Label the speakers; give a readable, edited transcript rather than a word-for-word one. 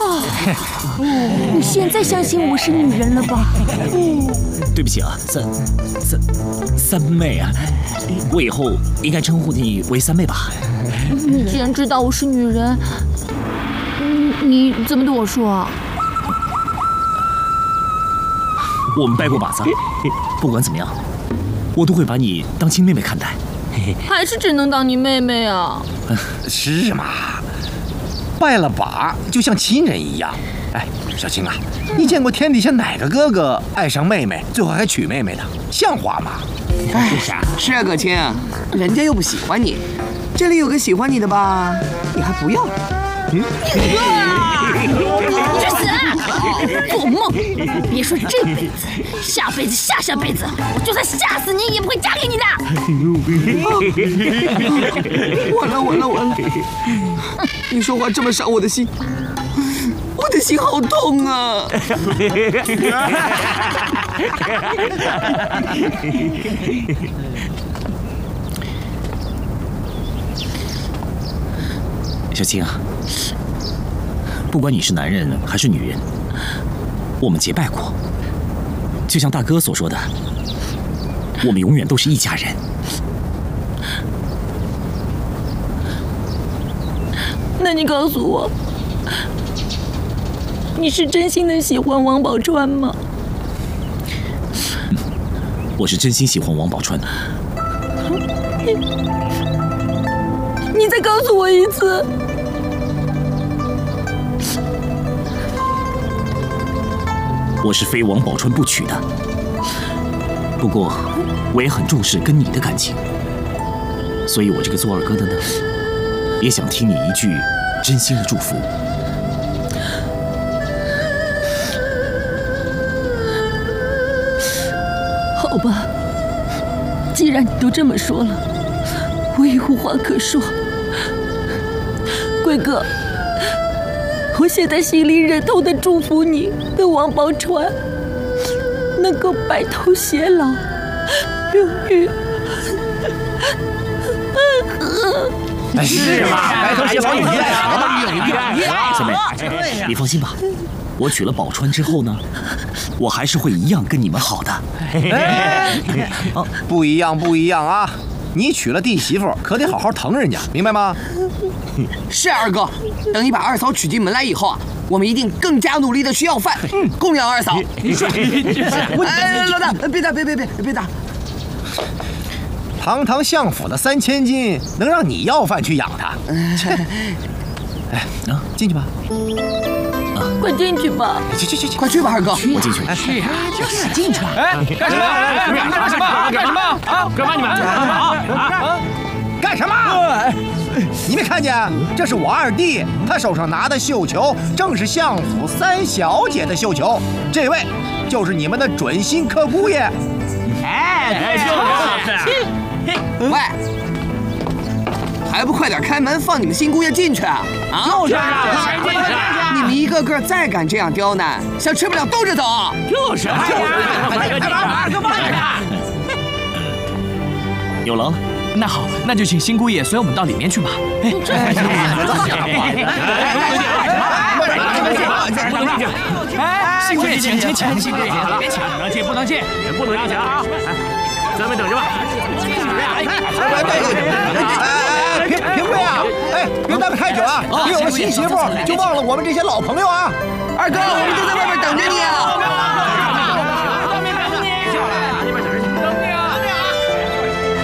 Speaker 1: 你现在相信我是女人了吧？
Speaker 2: 对不起啊，三妹啊，我以后应该称呼你为三妹吧？
Speaker 1: 你既然知道我是女人，你怎么对我说啊？
Speaker 2: 我们拜过把子，不管怎么样，我都会把你当亲妹妹看待。
Speaker 1: 还是只能当你妹妹啊？
Speaker 3: 是嘛？拜了把就像亲人一样。哎，小青啊，你见过天底下哪个哥哥爱上妹妹，最后还娶妹妹的？像话吗？
Speaker 4: 哎，是啊，葛青，人家又不喜欢你，这里有个喜欢你的吧，你还不要？
Speaker 1: 你去死啊！做梦！别说这辈子，下辈子、下下辈子，我就算吓死你，也不会嫁给你的。
Speaker 4: 完了！你说话这么伤我的心，我的心好痛啊！
Speaker 2: 小青啊，不管你是男人还是女人，我们结拜过，就像大哥所说的，我们永远都是一家人。
Speaker 1: 那你告诉我，你是真心的喜欢王宝钏吗？
Speaker 2: 我是真心喜欢王宝钏。
Speaker 1: 你再告诉我一次。
Speaker 2: 我是非王宝钏不娶的，不过我也很重视跟你的感情，所以我这个做二哥的呢，也想听你一句真心的祝福。
Speaker 1: 好吧，既然你都这么说了，我也无话可说。贵哥，我现在心里忍痛的祝福你跟王宝钏能够白头偕老，永远。
Speaker 3: 是嘛？白头偕老永远。
Speaker 2: 三妹，你放心吧，我娶了宝钏之后呢，我还是会一样跟你们好的。
Speaker 3: 不一样啊！你娶了弟媳妇，可得好好疼人家，明白吗？
Speaker 4: 是啊，二哥，等你把二嫂娶进门来以后啊，我们一定更加努力的去要饭，供养二嫂。你说，哎，老大，别打！
Speaker 3: 堂堂相府的3000金，能让你要饭去养他？哎，进去吧。
Speaker 1: 快进去吧！
Speaker 3: 去，
Speaker 4: 快去吧，二哥。
Speaker 2: 我进去。
Speaker 5: 是啊，就是进去。
Speaker 6: 哎，干什么？干什么啊？干嘛你们？
Speaker 3: 干什么？你没看见？这是我二弟，他手上拿的绣球正是相府3小姐的绣球，这位就是你们的准新客姑爷。
Speaker 6: 哎，
Speaker 4: 喂，还不快点开门，放你们新姑爷进去啊！
Speaker 6: 就是
Speaker 4: 你们一个个再敢这样刁难，想吃不了兜着走。
Speaker 6: 就是
Speaker 2: 有了。
Speaker 6: 那好，那就请新姑爷随我们到里面去吧。新姑爷请，新姑爷别抢，不能进，不能让抢啊！咱们等着吧。
Speaker 3: 平贵啊，哎，别待太久啊！你有了新媳妇就忘了我们这些老朋友啊！
Speaker 4: 二哥，我们都在外面等着你啊！